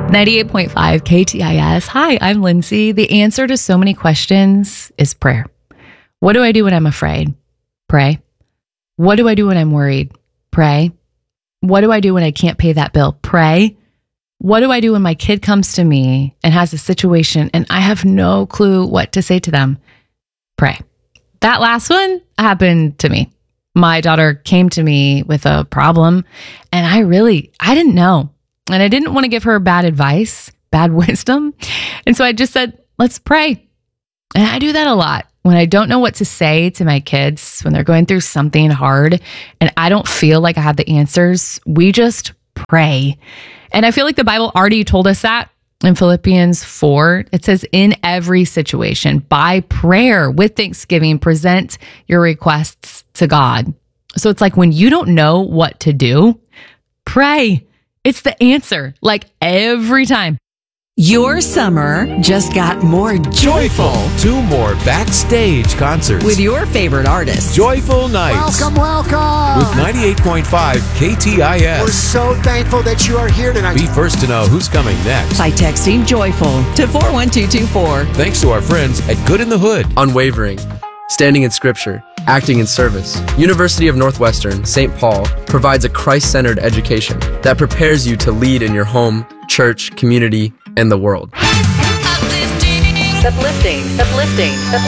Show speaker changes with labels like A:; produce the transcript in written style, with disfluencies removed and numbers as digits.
A: 98.5 KTIS. Hi, I'm Lindsay. The answer to so many questions is prayer. What do I do when I'm afraid? Pray. What do I do when I'm worried? Pray. What do I do when I can't pay that bill? Pray. What do I do when my kid comes to me and has a situation and I have no clue what to say to them? Pray. That last one happened to me. My daughter came to me with a problem and I didn't know. And I didn't want to give her bad advice, bad wisdom. And so I just said, let's pray. And I do that a lot when I don't know what to say to my kids, when they're going through something hard and I don't feel like I have the answers. We just pray. And I feel like the Bible already told us that in Philippians 4. It says, in every situation, by prayer with thanksgiving, present your requests to God. So it's like when you don't know what to do, pray. It's the answer, like every time.
B: Your summer just got more joyful.
C: 2 more backstage concerts
B: With your favorite artists.
C: Joyful Nights
D: Welcome.
C: with 98.5 KTIS.
D: We're so thankful that you are here tonight.
C: Be first to know who's coming next.
B: By texting joyful to 41224.
C: Thanks to our friends at Good in the Hood.
E: Unwavering, standing in Scripture, acting in service. University of Northwestern, St. Paul provides a Christ-centered education that prepares you to lead in your home, church, community, and the world.
B: Uplifting.